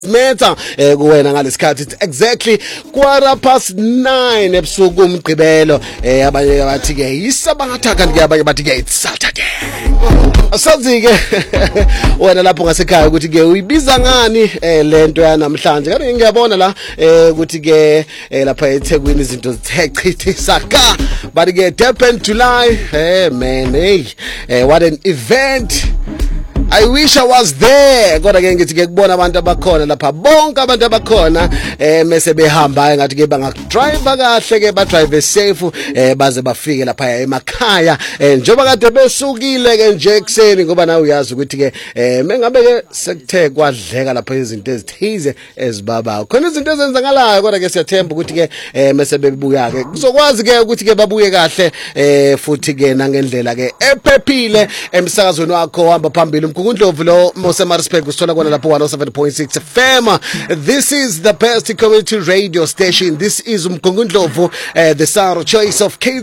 Meta kuwena ngalesikhathi it's exactly 9:15 ebusuku umgqibelo abanye bathi ke isabatha kanti ke abanye bathi ke it's Saturday asazi ke wena lapho ngasekhaya ukuthi ke uyibiza ngani lento yanamhlanje kanti ngiyabona la ukuthi ke lapha eThekwini izinto zithechithisa ka but ke Durban July man what an event. I wish I was there kodwa ke ngithi ke kubona abantu abakhona lapha bonke abantu abakhona mase behamba ngathi ke bangadrive kahle ke ba drive safe baze bafike lapha emakhaya njengoba kade besukile ke nje ekseni ngoba nawe uyazi ukuthi ke mengabe ke sekuthe kwadleka lapha izinto ezithize ezibaba khona izinto ezenzakalayo kodwa ke siyathemba ukuthi ke mase bebuya ke kuzokwazi ke ukuthi ke babuye kahle futhi ke nangendlela ke ephephile emsakazweni wakho hamba phambili Mkundlovu lo Mosemarisburg usithola kona lapho 107.6 FM. This is the best community radio station. This is Mkundlovu, the sound choice of K